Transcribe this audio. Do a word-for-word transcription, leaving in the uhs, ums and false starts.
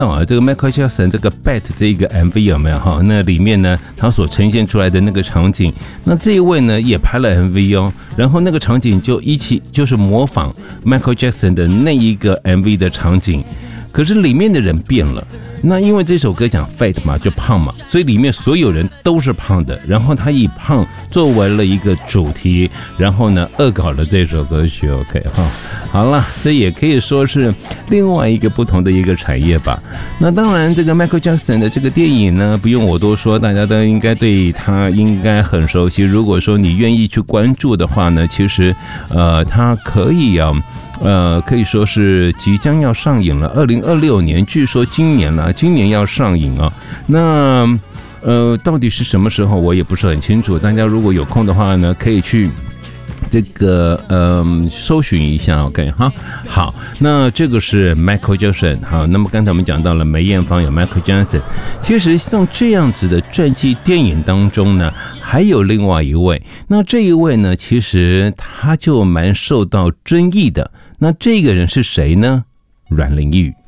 啊，这个 Michael Jackson 这个 Bet 这一个 M V 有没有哈？那里面呢，他所呈现出来的那个场景，那这一位呢也拍了 M V 哦，然后那个场景就一起就是模仿 Michael Jackson 的那一个 M V 的场景，可是里面的人变了。那因为这首歌讲 fat 嘛，就胖嘛，所以里面所有人都是胖的。然后他以胖作为了一个主题，然后呢恶搞了这首歌曲。OK 哈，好了，这也可以说是另外一个不同的一个产业吧。那当然，这个 Michael Jackson 的这个电影呢，不用我多说，大家都应该对他应该很熟悉。如果说你愿意去关注的话呢，其实呃，他可以啊。呃，可以说是即将要上映了，二零二六年，据说今年了，今年要上映啊。那呃，到底是什么时候，我也不是很清楚。大家如果有空的话呢，可以去这个呃搜寻一下 ，OK 哈。好，那这个是 Michael Jackson。好，那么刚才我们讲到了梅艳芳有 Michael Jackson， 其实像这样子的传记电影当中呢，还有另外一位。那这一位呢，其实他就蛮受到争议的。那这个人是谁呢？阮玲玉。